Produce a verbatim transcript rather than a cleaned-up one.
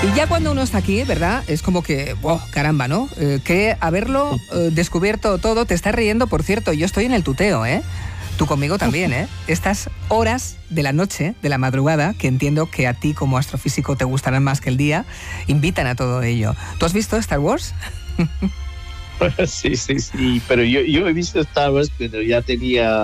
Y ya cuando uno está aquí, ¿verdad? Es como que, wow, caramba, ¿no? Eh, que haberlo eh, descubierto todo, te estás riendo, por cierto, yo estoy en el tuteo, ¿eh? Tú conmigo también, ¿eh? Estas horas de la noche, de la madrugada, que entiendo que a ti como astrofísico te gustarán más que el día, invitan a todo ello. ¿Tú has visto Star Wars? Sí, sí, sí, pero yo, yo he visto Star Wars, pero ya tenía